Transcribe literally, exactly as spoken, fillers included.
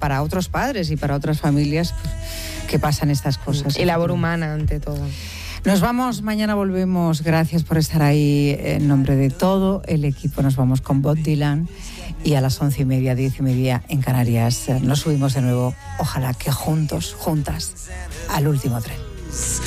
para otros padres y para otras familias que pasan estas cosas. Y labor humana ante todo. Nos vamos, mañana volvemos. Gracias por estar ahí. En nombre de todo el equipo nos vamos con Bob Dylan y a las once y media, diez y media en Canarias nos subimos de nuevo. Ojalá que juntos, juntas, al último tren.